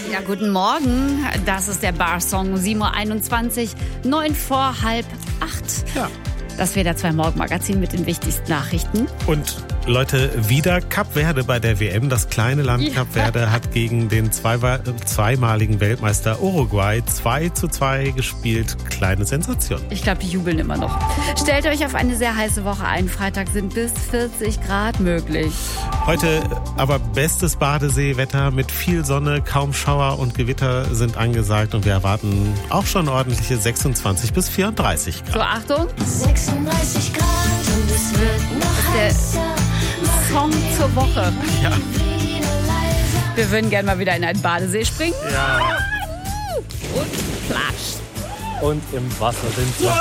Ja, guten Morgen. Das ist der Bar-Song 7.21 Uhr, 9 vor halb 8. Ja. Das WDR 2 Morgenmagazin mit den wichtigsten Nachrichten. Und Leute, wieder Kap Verde bei der WM. Das kleine Land Kap Verde hat gegen den zweimaligen Weltmeister Uruguay 2:2 gespielt. Kleine Sensation. Ich glaube, die jubeln immer noch. Stellt euch auf eine sehr heiße Woche ein. Freitag sind bis 40 Grad möglich. Heute aber bestes Badeseewetter mit viel Sonne, kaum Schauer und Gewitter sind angesagt. Und wir erwarten auch schon ordentliche 26 bis 34 Grad. So, Achtung. 36 Grad und es wird noch Der heißer. Song zur Woche. Ja. Wir würden gerne mal wieder in einen Badesee springen. Ja. Und platsch. Und im Wasser sind wir.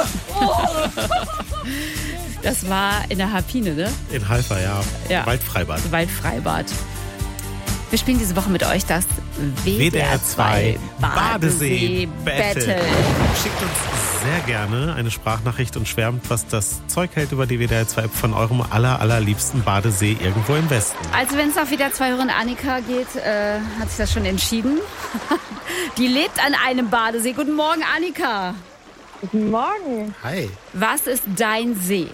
Das war in der Harpine, ne? In Halver, ja. Ja. Waldfreibad. Waldfreibad. Wir spielen diese Woche mit euch das WDR 2 Badesee Battle. Schickt uns sehr gerne eine Sprachnachricht und schwärmt, was das Zeug hält über die WDR 2 von eurem allerliebsten Badesee irgendwo im Westen. Also wenn es auf WDR 2 Hörerin Annika geht, hat sich das schon entschieden. Die lebt an einem Badesee. Guten Morgen, Annika. Guten Morgen. Hi. Was ist dein See?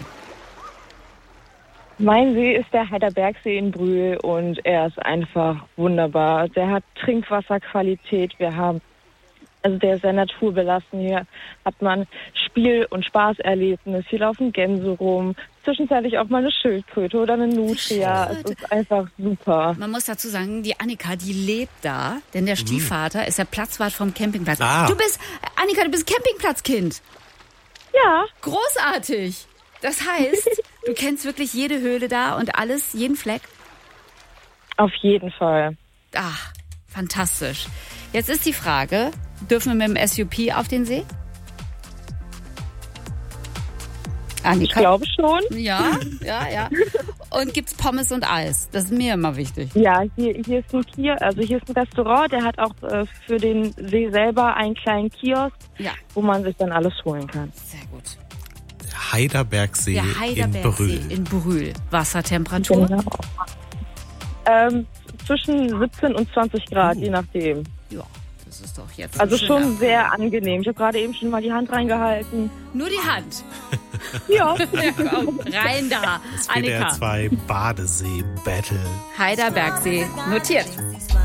Mein See ist der Heiderbergsee in Brühl und er ist einfach wunderbar. Der hat Trinkwasserqualität. Der ist sehr naturbelassen. Hier hat man Spiel- und Spaßerlebnis. Hier laufen Gänse rum. Zwischenzeitlich auch mal eine Schildkröte oder eine Nutria. Es ist einfach super. Man muss dazu sagen, die Annika, die lebt da, denn der Stiefvater ist der Platzwart vom Campingplatz. Ah. Annika, du bist Campingplatzkind. Ja, Großartig. Das heißt, du kennst wirklich jede Höhle da und alles, jeden Fleck? auf jeden Fall. Ach, fantastisch. Jetzt ist die Frage, dürfen wir mit dem SUP auf den See? Annika? Ich glaube schon. Ja. Und gibt's Pommes und Eis? Das ist mir immer wichtig. Ja, hier ist hier ist ein Restaurant, der hat auch für den See selber einen kleinen Kiosk, Ja, wo man sich dann alles holen kann. sehr gut. Heiderbergsee, Der in Heiderbergsee Brühl. in Brühl. Wassertemperatur? Genau. Zwischen 17 und 20 Grad, je nachdem. Ja, das ist doch jetzt Also ein schon schöner- sehr angenehm. Ich habe gerade eben schon mal die Hand reingehalten. Nur die Hand. Ja. Ja, komm, rein da. Das WDR Annika. 2 Badesee Battle. Heiderbergsee. Notiert.